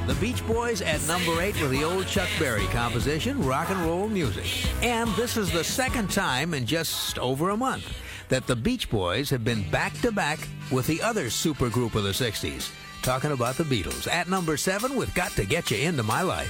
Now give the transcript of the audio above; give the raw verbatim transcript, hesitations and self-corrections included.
The Beach Boys at number eight with the old Chuck Berry composition, Rock and Roll Music. And this is the second time in just over a month that the Beach Boys have been back-to-back with the other supergroup of the sixties. Talking about the Beatles at number seven with Got to Get You Into My Life.